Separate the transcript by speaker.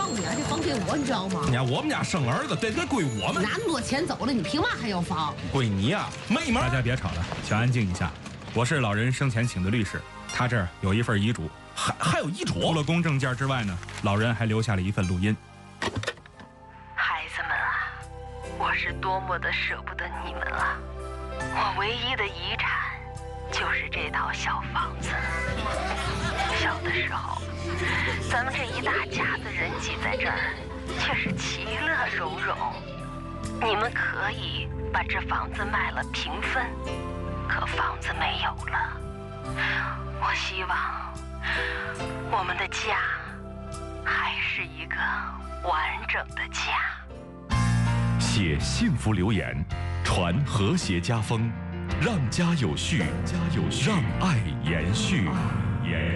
Speaker 1: 房子呀，这房给我，你知道吗？
Speaker 2: 你看我们家生儿子，这归我们。
Speaker 1: 那么多钱走了，你凭嘛还要房？
Speaker 2: 归你呀，没门！
Speaker 3: 大家别吵了，请安静一下。我是老人生前请的律师，他这儿有一份遗嘱，
Speaker 2: 还有遗嘱。
Speaker 3: 除了公证件之外呢，老人还留下了一份录音。
Speaker 4: 孩子们啊，我是多么的舍不得你们啊！我唯一的遗产就是这套小房子。小的时候，咱们这一大家子人挤在这儿，却是其乐融融。你们可以把这房子卖了平分，可房子没有了。我希望我们的家还是一个完整的家。
Speaker 5: 写幸福留言，传和谐家风，让家有序，让爱延续。